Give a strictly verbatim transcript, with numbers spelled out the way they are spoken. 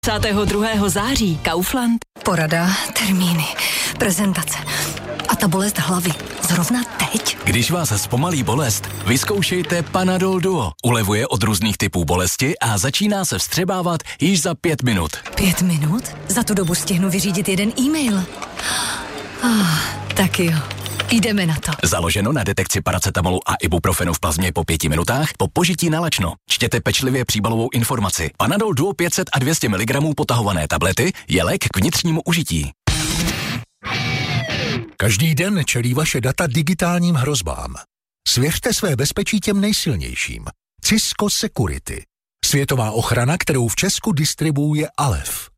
dvacátého druhého září Kaufland. Porada, termíny, prezentace a ta bolest hlavy. Zrovna teď? Když vás zpomalí bolest, vyzkoušejte Panadol Duo. Ulevuje od různých typů bolesti a začíná se vstřebávat již za pět minut. Pět minut? Za tu dobu stihnu vyřídit jeden e-mail. Ah, tak jo. Jdeme na to. Založeno na detekci paracetamolu a ibuprofenu v plazmě po pěti minutách po požití na lačno. Čtěte pečlivě příbalovou informaci. Panadol Duo pět set a dvě stě miligramů potahované tablety je lék k vnitřnímu užití. Každý den čelí vaše data digitálním hrozbám. Svěřte své bezpečí těm nejsilnějším. Cisco Security. Světová ochrana, kterou v Česku distribuuje Alef.